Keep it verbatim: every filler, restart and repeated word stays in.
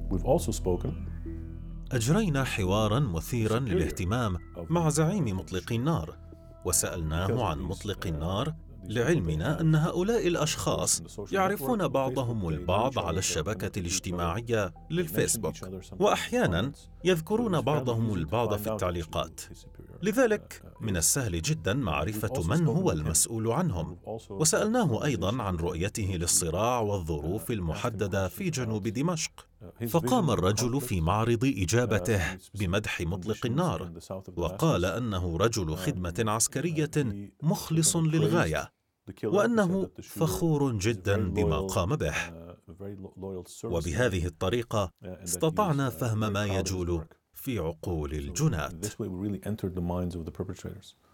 أجرينا حواراً مثيراً للاهتمام مع زعيم مطلقي النار، وسألناه عن مطلقي النار لعلمنا أن هؤلاء الأشخاص يعرفون بعضهم البعض على الشبكة الاجتماعية للفيسبوك، وأحياناً يذكرون بعضهم البعض في التعليقات. لذلك من السهل جداً معرفة من هو المسؤول عنهم. وسألناه أيضاً عن رؤيته للصراع والظروف المحددة في جنوب دمشق، فقام الرجل في معرض إجابته بمدح مطلق النار، وقال أنه رجل خدمة عسكرية مخلص للغاية، وأنه فخور جدا بما قام به. وبهذه الطريقة استطعنا فهم ما يجول في عقول الجنات.